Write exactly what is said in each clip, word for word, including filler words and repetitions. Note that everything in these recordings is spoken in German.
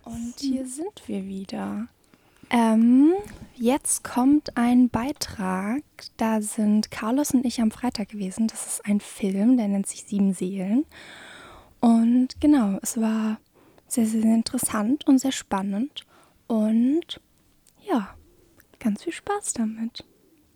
Und hier sind wir wieder. Ähm, jetzt kommt ein Beitrag. Da sind Carlos und ich am Freitag gewesen. Das ist ein Film, der nennt sich Sieben Seelen. Und genau, es war sehr, sehr interessant und sehr spannend. Und ja, ganz viel Spaß damit.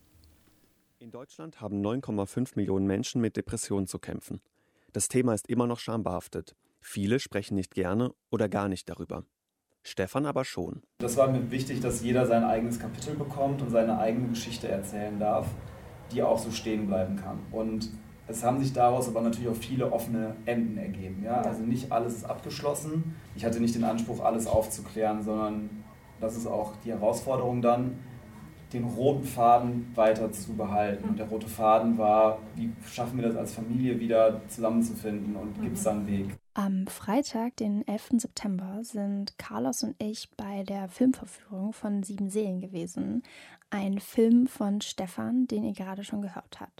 In Deutschland haben neun Komma fünf Millionen Menschen mit Depressionen zu kämpfen. Das Thema ist immer noch schambehaftet. Viele sprechen nicht gerne oder gar nicht darüber. Stefan aber schon. Das war mir wichtig, dass jeder sein eigenes Kapitel bekommt und seine eigene Geschichte erzählen darf, die auch so stehen bleiben kann. Und es haben sich daraus aber natürlich auch viele offene Enden ergeben. Ja? Also nicht alles ist abgeschlossen. Ich hatte nicht den Anspruch, alles aufzuklären, sondern das ist auch die Herausforderung dann, den roten Faden weiter zu behalten. Und der rote Faden war, wie schaffen wir das als Familie wieder zusammenzufinden und gibt es da einen Weg? Am Freitag, den elften September, sind Carlos und ich bei der Filmvorführung von Sieben Seelen gewesen. Ein Film von Stefan, den ihr gerade schon gehört habt.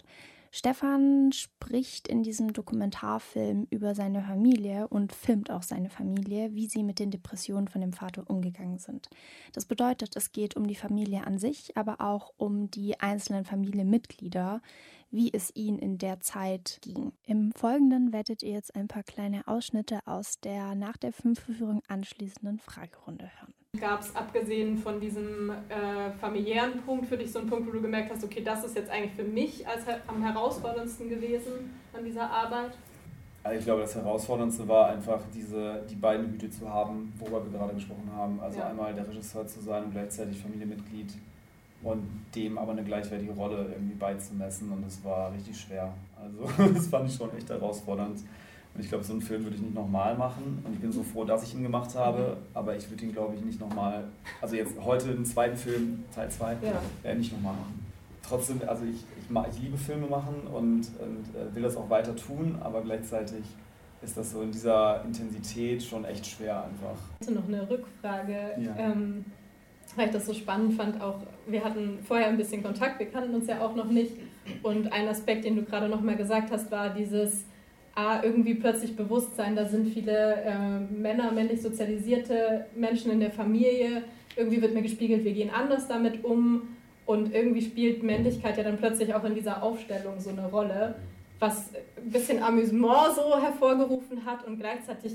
Stefan spricht in diesem Dokumentarfilm über seine Familie und filmt auch seine Familie, wie sie mit den Depressionen von dem Vater umgegangen sind. Das bedeutet, es geht um die Familie an sich, aber auch um die einzelnen Familienmitglieder, wie es ihnen in der Zeit ging. Im Folgenden werdet ihr jetzt ein paar kleine Ausschnitte aus der nach der Filmvorführung anschließenden Fragerunde hören. Gab es abgesehen von diesem äh, familiären Punkt für dich so einen Punkt, wo du gemerkt hast, okay, das ist jetzt eigentlich für mich als her- am herausforderndsten gewesen an dieser Arbeit? Also ich glaube, das Herausforderndste war einfach, diese, die beiden Hüte zu haben, worüber wir gerade gesprochen haben. Also ja. Einmal der Regisseur zu sein und gleichzeitig Familienmitglied und dem aber eine gleichwertige Rolle irgendwie beizumessen, und das war richtig schwer. Also das fand ich schon echt herausfordernd. Und ich glaube, so einen Film würde ich nicht nochmal machen. Und ich bin so froh, dass ich ihn gemacht habe. Aber ich würde ihn, glaube ich, nicht nochmal, also jetzt heute einen zweiten Film, Teil zwei, ja. äh, nicht nochmal machen. Trotzdem, also ich, ich, mag, ich liebe Filme machen und, und äh, will das auch weiter tun. Aber gleichzeitig ist das so in dieser Intensität schon echt schwer einfach. Ich hatte noch eine Rückfrage, ja. ähm, weil ich das so spannend fand. Auch wir hatten vorher ein bisschen Kontakt, wir kannten uns ja auch noch nicht. Und ein Aspekt, den du gerade nochmal gesagt hast, war dieses... A, irgendwie plötzlich Bewusstsein, da sind viele äh, Männer, männlich sozialisierte Menschen in der Familie, irgendwie wird mir gespiegelt, wir gehen anders damit um, und irgendwie spielt Männlichkeit ja dann plötzlich auch in dieser Aufstellung so eine Rolle, was ein bisschen Amüsement so hervorgerufen hat und gleichzeitig,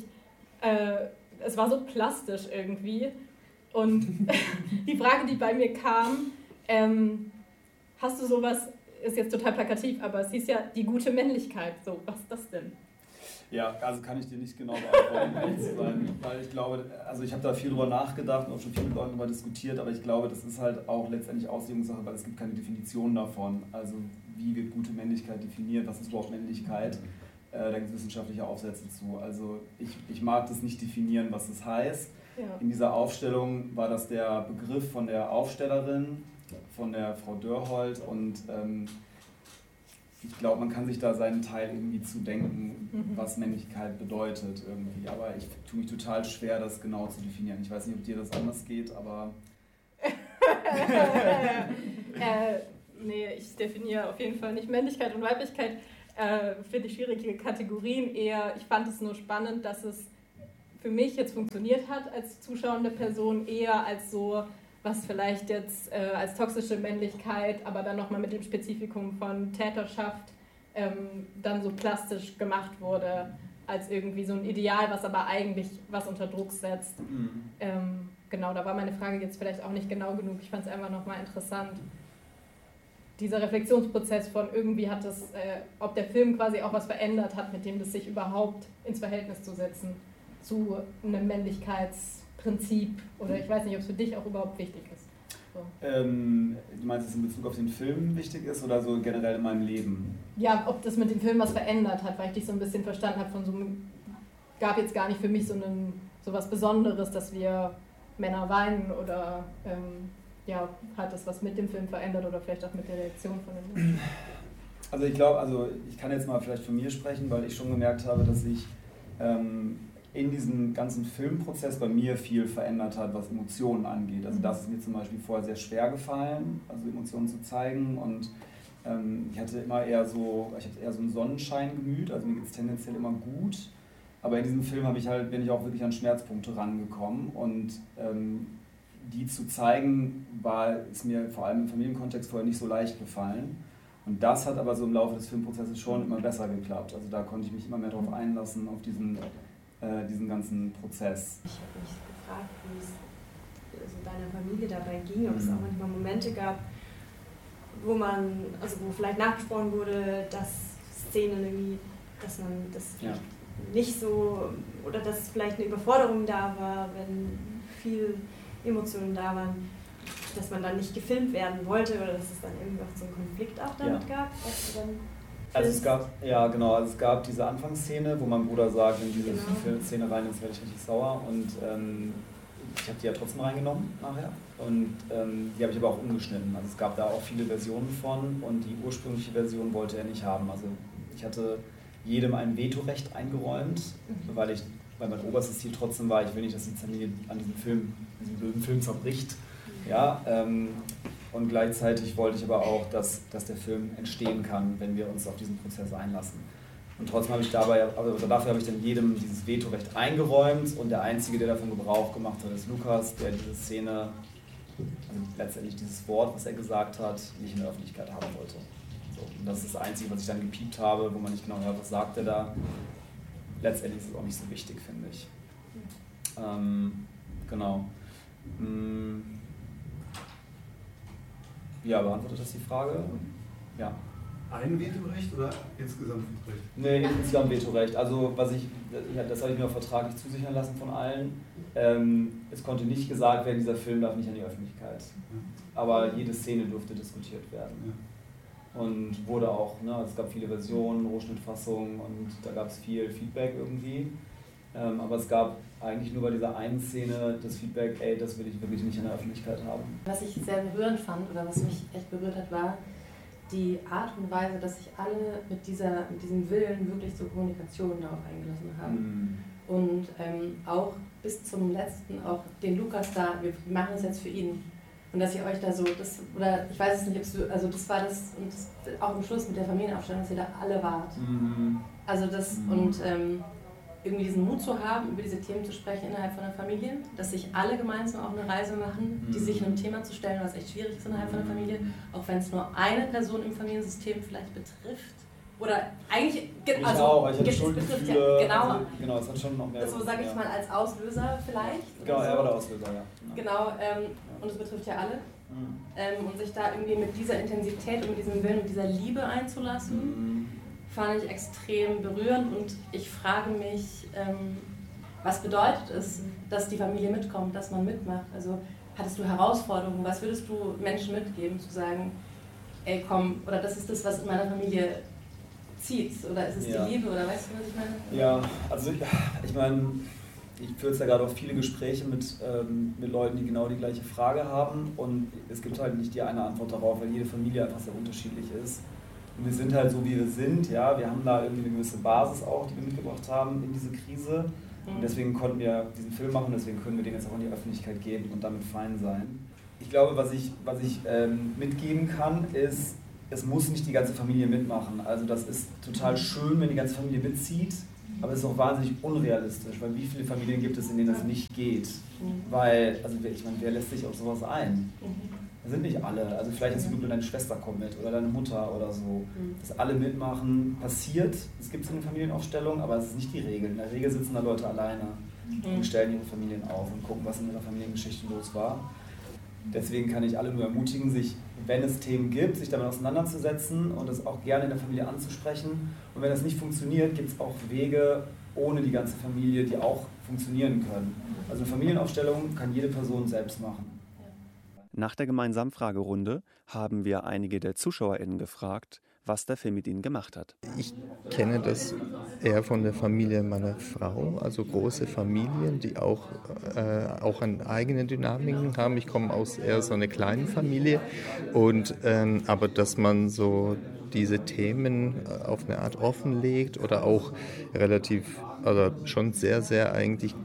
äh, es war so plastisch irgendwie. Und die Frage, die bei mir kam, ähm, hast du sowas... ist jetzt total plakativ, aber es hieß ja die gute Männlichkeit. So, was ist das denn? Ja, also kann ich dir nicht genau beantworten, ehrlich zu sein, weil ich glaube, also ich habe da viel drüber nachgedacht und auch schon viel mit Leuten darüber diskutiert, aber ich glaube, das ist halt auch letztendlich Auslegungssache, weil es gibt keine Definition davon. Also wie wird gute Männlichkeit definiert, was ist überhaupt Männlichkeit? Äh, da gibt es wissenschaftliche Aufsätze zu. Also ich, ich mag das nicht definieren, was das heißt. Ja. In dieser Aufstellung war das der Begriff von der Aufstellerin, von der Frau Dörhold, und ähm, ich glaube, man kann sich da seinen Teil irgendwie zu denken, mhm. was Männlichkeit bedeutet irgendwie, aber ich tue mich total schwer, das genau zu definieren. Ich weiß nicht, ob dir das anders geht, aber... äh, nee, ich definiere auf jeden Fall nicht Männlichkeit und Weiblichkeit, äh, finde ich schwierige Kategorien eher. Ich fand es nur spannend, dass es für mich jetzt funktioniert hat als zuschauende Person, eher als so... was vielleicht jetzt äh, als toxische Männlichkeit, aber dann nochmal mit dem Spezifikum von Täterschaft ähm, dann so plastisch gemacht wurde, als irgendwie so ein Ideal, was aber eigentlich was unter Druck setzt. Mhm. Ähm, genau, da war meine Frage jetzt vielleicht auch nicht genau genug. Ich fand es einfach nochmal interessant. Dieser Reflexionsprozess von irgendwie hat das, äh, ob der Film quasi auch was verändert hat, mit dem das sich überhaupt ins Verhältnis zu setzen zu einem Männlichkeits- Prinzip, oder ich weiß nicht, ob es für dich auch überhaupt wichtig ist. So. Ähm, du meinst, dass es in Bezug auf den Film wichtig ist oder so generell in meinem Leben? Ja, ob das mit dem Film was verändert hat, weil ich dich so ein bisschen verstanden habe, von so gab jetzt gar nicht für mich so, einen, so was Besonderes, dass wir Männer weinen, oder ähm, ja, hat das was mit dem Film verändert oder vielleicht auch mit der Reaktion von den Menschen? Also ich glaube, also ich kann jetzt mal vielleicht von mir sprechen, weil ich schon gemerkt habe, dass ich ähm, in diesem ganzen Filmprozess bei mir viel verändert hat, was Emotionen angeht. Also das ist mir zum Beispiel vorher sehr schwer gefallen, also Emotionen zu zeigen, und ähm, ich hatte immer eher so, ich hatte eher so ein Sonnenscheingemüt, also mir geht es tendenziell immer gut, Aber in diesem Film habe ich halt, bin ich auch wirklich an Schmerzpunkte rangekommen und ähm, die zu zeigen, war, ist mir vor allem im Familienkontext vorher nicht so leicht gefallen. Und das hat aber so im Laufe des Filmprozesses schon immer besser geklappt. Also da konnte ich mich immer mehr darauf einlassen, auf diesen, äh, diesen ganzen Prozess. Ich habe mich gefragt, wie es also deiner Familie dabei ging, ob es auch manchmal Momente gab, wo man, also wo vielleicht nachgesprochen wurde, dass Szenen irgendwie, dass man das ja. nicht so, oder dass vielleicht eine Überforderung da war, wenn viel Emotionen da waren, dass man dann nicht gefilmt werden wollte oder dass es dann irgendwie auch so einen Konflikt auch damit ja. gab, dass du dann also es gab, ja genau, also es gab diese Anfangsszene, wo mein Bruder sagt, wenn diese genau. Szene rein ist, werde ich richtig sauer und ähm, ich habe die ja trotzdem reingenommen nachher und ähm, die habe ich aber auch umgeschnitten. Also es gab da auch viele Versionen von und die ursprüngliche Version wollte er nicht haben. Also ich hatte jedem ein Vetorecht eingeräumt, mhm. weil ich, weil mein oberstes Ziel trotzdem war, ich will nicht, dass die Familie an diesem Film, diesem blöden Film zerbricht. Ja, ähm, und gleichzeitig wollte ich aber auch, dass, dass der Film entstehen kann, wenn wir uns auf diesen Prozess einlassen. Und trotzdem habe ich dabei, also dafür habe ich dann jedem dieses Vetorecht eingeräumt und der Einzige, der davon Gebrauch gemacht hat, ist Lukas, der diese Szene, also letztendlich dieses Wort, was er gesagt hat, nicht in der Öffentlichkeit haben wollte. So, und das ist das Einzige, was ich dann gepiept habe, wo man nicht genau hört, was sagt er da. Letztendlich ist es auch nicht so wichtig, finde ich. Ähm, genau. Hm. Ja, beantwortet das die Frage? Ja. Ein Vetorecht oder insgesamt Vetorecht? Nee, insgesamt Vetorecht. Also, was ich, das habe ich mir auch vertraglich zusichern lassen von allen. Ähm, es konnte nicht gesagt werden, dieser Film darf nicht an die Öffentlichkeit. Aber jede Szene durfte diskutiert werden. Ja. Und wurde auch, ne, es gab viele Versionen, Rohschnittfassungen und da gab es viel Feedback irgendwie. Ähm, aber es gab eigentlich nur bei dieser einen Szene das Feedback, ey, das will ich wirklich nicht in der Öffentlichkeit haben. Was ich sehr berührend fand oder was mich echt berührt hat, war die Art und Weise, dass sich alle mit, dieser, mit diesem Willen wirklich zur Kommunikation darauf eingelassen haben. Mm. Und ähm, auch bis zum letzten, auch den Lukas da, wir machen es jetzt für ihn. Und dass ihr euch da so, das, oder ich weiß es nicht, ob du, also das war das, und das, auch am Schluss mit der Familienaufstellung, dass ihr da alle wart. Mm. Also das, mm. und ähm, irgendwie diesen Mut zu haben, über diese Themen zu sprechen innerhalb von der Familie, dass sich alle gemeinsam auch eine Reise machen, die sich einem Thema zu stellen, was echt schwierig ist innerhalb von der Familie, auch wenn es nur eine Person im Familiensystem vielleicht betrifft. Oder eigentlich, ich also auch, ich hatte Schuldgefühle, ja, genau, also, genau, es hat schon noch mehr. Also sage ich ja. mal als Auslöser vielleicht. Genau, so. er war der Auslöser, ja. Genau, ähm, und es betrifft ja alle. Mhm. Ähm, und sich da irgendwie mit dieser Intensität und mit diesem Willen und dieser Liebe einzulassen, mhm. fand ich extrem berührend und ich frage mich, ähm, was bedeutet es, dass die Familie mitkommt, dass man mitmacht? Also hattest du Herausforderungen? Was würdest du Menschen mitgeben, zu sagen, ey komm, oder das ist das, was in meiner Familie zieht, oder ist es ja. die Liebe, oder weißt du, was ich meine? Ja, also ich, ich meine, ich führe jetzt ja gerade auch viele Gespräche mit, ähm, mit Leuten, die genau die gleiche Frage haben und es gibt halt nicht die eine Antwort darauf, weil jede Familie einfach sehr unterschiedlich ist. Und wir sind halt so, wie wir sind, ja, wir haben da irgendwie eine gewisse Basis auch, die wir mitgebracht haben in diese Krise. Und deswegen konnten wir diesen Film machen, deswegen können wir den jetzt auch in die Öffentlichkeit geben und damit fein sein. Ich glaube, was ich, was ich ähm, mitgeben kann, ist, es muss nicht die ganze Familie mitmachen. Also das ist total schön, wenn die ganze Familie mitzieht, aber es ist auch wahnsinnig unrealistisch, weil wie viele Familien gibt es, in denen das nicht geht? Weil, also ich meine, wer lässt sich auf sowas ein? Das sind nicht alle, also vielleicht hast du Glück, deine Schwester kommt mit oder deine Mutter oder so, dass alle mitmachen, passiert, es gibt es in den Familienaufstellungen, aber es ist nicht die Regel. In der Regel sitzen da Leute alleine und stellen ihre Familien auf und gucken, was in ihrer Familiengeschichte los war. Deswegen kann ich alle nur ermutigen, sich, wenn es Themen gibt, sich damit auseinanderzusetzen und es auch gerne in der Familie anzusprechen. Und wenn das nicht funktioniert, gibt es auch Wege ohne die ganze Familie, die auch funktionieren können. Also eine Familienaufstellung kann jede Person selbst machen. Nach der gemeinsamen Fragerunde haben wir einige der ZuschauerInnen gefragt, was der Film mit ihnen gemacht hat. Ich kenne das eher von der Familie meiner Frau, also große Familien, die auch, äh, auch eine eigene Dynamiken haben. Ich komme aus eher so einer kleinen Familie, und, ähm, aber dass man so diese Themen auf eine Art offenlegt oder auch relativ, also schon sehr, sehr eigentlich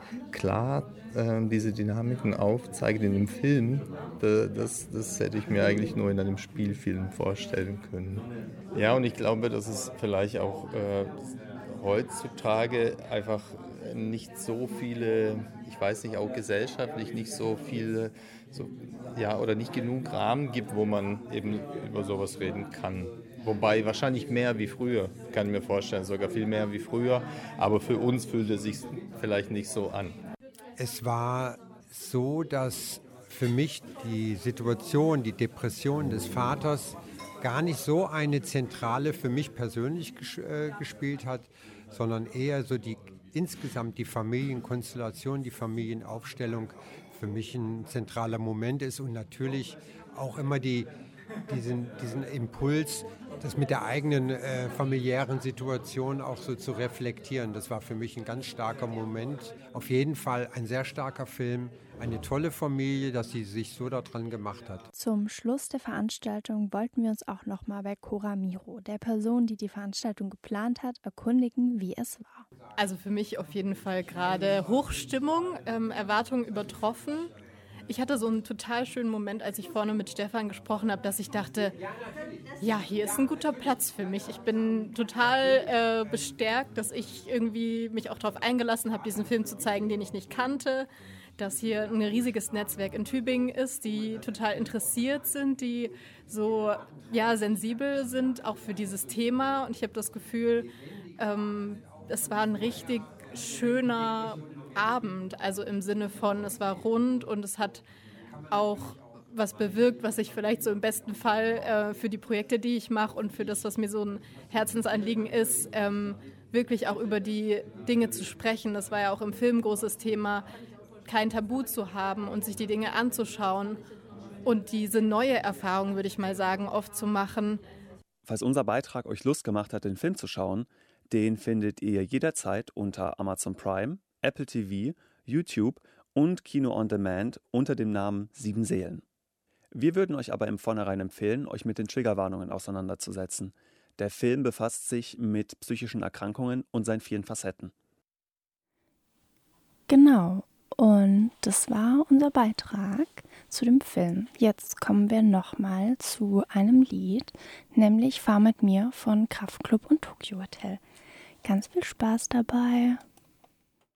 klar diese Dynamiken aufzeigt in dem Film, das, das hätte ich mir eigentlich nur in einem Spielfilm vorstellen können. Ja, und ich glaube, dass es vielleicht auch äh, heutzutage einfach nicht so viele, ich weiß nicht, auch gesellschaftlich nicht so viele, so, ja, oder nicht genug Rahmen gibt, wo man eben über sowas reden kann. Wobei wahrscheinlich mehr wie früher, kann ich mir vorstellen, sogar viel mehr wie früher. Aber für uns fühlte es sich vielleicht nicht so an. Es war so, dass für mich die Situation, die Depression des Vaters gar nicht so eine zentrale für mich persönlich ges- äh, gespielt hat, sondern eher so die insgesamt die Familienkonstellation, die Familienaufstellung für mich ein zentraler Moment ist und natürlich auch immer die, diesen, diesen Impuls, das mit der eigenen äh, familiären Situation auch so zu reflektieren. Das war für mich ein ganz starker Moment. Auf jeden Fall ein sehr starker Film, eine tolle Familie, dass sie sich so daran gemacht hat. Zum Schluss der Veranstaltung wollten wir uns auch nochmal bei Cora Miro, der Person, die die Veranstaltung geplant hat, erkundigen, wie es war. Also für mich auf jeden Fall gerade Hochstimmung, ähm, Erwartungen übertroffen. Ich hatte so einen total schönen Moment, als ich vorne mit Stefan gesprochen habe, dass ich dachte, ja, hier ist ein guter Platz für mich. Ich bin total äh, bestärkt, dass ich irgendwie mich auch darauf eingelassen habe, diesen Film zu zeigen, den ich nicht kannte. Dass hier ein riesiges Netzwerk in Tübingen ist, die total interessiert sind, die so ja, sensibel sind, auch für dieses Thema. Und ich habe das Gefühl, ähm, es war ein richtig schöner Abend, also im Sinne von, es war rund und es hat auch was bewirkt, was ich vielleicht so im besten Fall äh, für die Projekte, die ich mache und für das, was mir so ein Herzensanliegen ist, ähm, wirklich auch über die Dinge zu sprechen. Das war ja auch im Film ein großes Thema, kein Tabu zu haben und sich die Dinge anzuschauen und diese neue Erfahrung, würde ich mal sagen, oft zu machen. Falls unser Beitrag euch Lust gemacht hat, den Film zu schauen, den findet ihr jederzeit unter Amazon Prime, Apple T V, YouTube und Kino on Demand unter dem Namen Sieben Seelen. Wir würden euch aber im Vornherein empfehlen, euch mit den Triggerwarnungen auseinanderzusetzen. Der Film befasst sich mit psychischen Erkrankungen und seinen vielen Facetten. Genau. Und das war unser Beitrag zu dem Film. Jetzt kommen wir nochmal zu einem Lied, nämlich Fahr mit mir von Kraftklub und Tokyo Hotel. Ganz viel Spaß dabei.